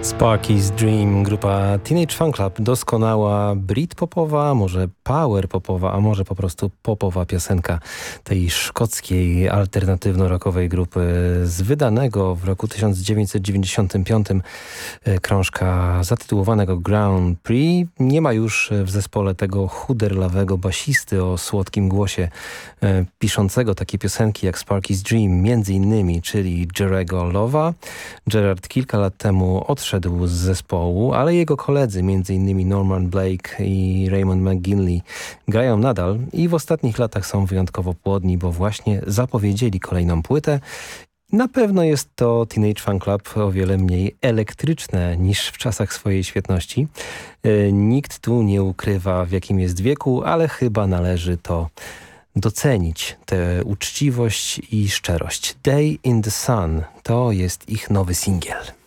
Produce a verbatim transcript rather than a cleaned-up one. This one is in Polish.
Sparky's Dream, grupa Teenage Fanclub, doskonała brit-popowa, może power-popowa, a może po prostu popowa piosenka tej szkockiej alternatywno-rockowej grupy z wydanego w roku tysiąc dziewięćset dziewięćdziesiątym piątym krążka zatytułowanego Grand Prix. Nie ma już w zespole tego chuderlawego basisty o słodkim głosie e, piszącego takie piosenki jak Sparky's Dream między innymi, czyli Jerego Lowa. Gerard kilka lat temu odszedł z zespołu, ale jego koledzy, między innymi Norman Blake i Raymond McGinley, grają nadal i w ostatnich latach są wyjątkowo płodni, bo właśnie zapowiedzieli kolejną płytę. Na pewno jest to Teenage Fanclub o wiele mniej elektryczne niż w czasach swojej świetności. E, nikt tu nie ukrywa, w jakim jest wieku, ale chyba należy to docenić, tę uczciwość i szczerość. Day in the Sun to jest ich nowy singiel.